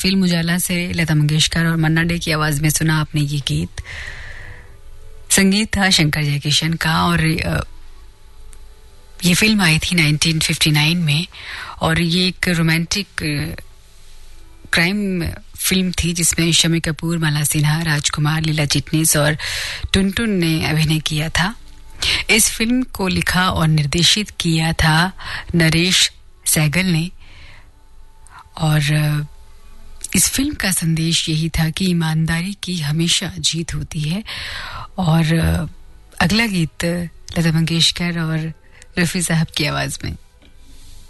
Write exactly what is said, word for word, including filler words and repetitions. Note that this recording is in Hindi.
फिल्म उजाला से लता मंगेशकर और मन्ना डे की आवाज में सुना आपने ये गीत। संगीत था शंकर जयकिशन का और ये फिल्म आई थी नाइनटीन फिफ्टी नाइन में और ये एक रोमांटिक क्राइम फिल्म थी जिसमें शम्मी कपूर, माला सिन्हा, राजकुमार, लीला चिटनीस और टुनटुन ने अभिनय किया था। इस फिल्म को लिखा और निर्देशित किया था नरेश सहगल ने और इस फिल्म का संदेश यही था कि ईमानदारी की हमेशा जीत होती है। और अगला गीत लता मंगेशकर और रफी साहब की आवाज में।